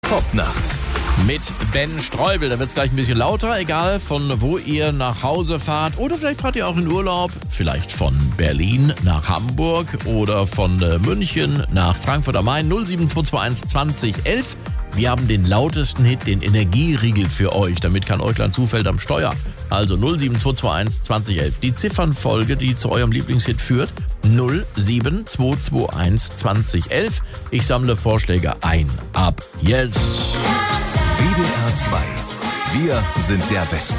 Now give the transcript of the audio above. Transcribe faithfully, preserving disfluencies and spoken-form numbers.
Popnacht mit Ben Streubel. Da wird es gleich ein bisschen lauter, egal von wo ihr nach Hause fahrt. Oder vielleicht fahrt ihr auch in Urlaub. Vielleicht von Berlin nach Hamburg oder von äh, München nach Frankfurt am Main. null sieben zwei zwei eins zwanzig elf. Wir haben den lautesten Hit, den Energieriegel für euch. Damit kann Äuglein Zufeld am Steuer. Also null sieben zwei zwei eins zwanzig elf. Die Ziffernfolge, die zu eurem Lieblingshit führt, null sieben zwei zwei eins zwanzig elf. Ich sammle Vorschläge ein. Ab jetzt. W D R zwei. Wir sind der Westen.